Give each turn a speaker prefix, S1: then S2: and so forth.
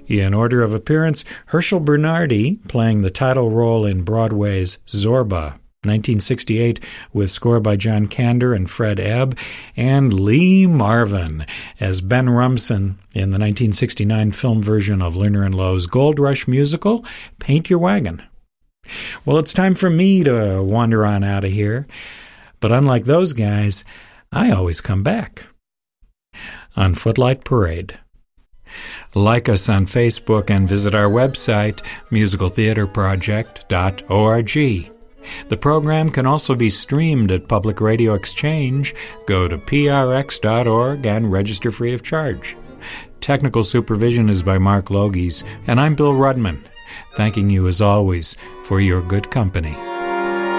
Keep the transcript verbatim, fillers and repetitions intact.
S1: In order of appearance, Herschel Bernardi, playing the title role in Broadway's Zorba, nineteen sixty-eight, with score by John Kander and Fred Ebb, and Lee Marvin as Ben Rumson in the nineteen sixty-nine film version of Lerner and Loewe's Gold Rush musical, Paint Your Wagon. Well, it's time for me to wander on out of here, but unlike those guys, I always come back. On Footlight Parade. Like us on Facebook and visit our website, musical theater project dot org. The program can also be streamed at Public Radio Exchange. Go to p r x dot org and register free of charge. Technical supervision is by Mark Logies, and I'm Bill Rudman, thanking you as always for your good company.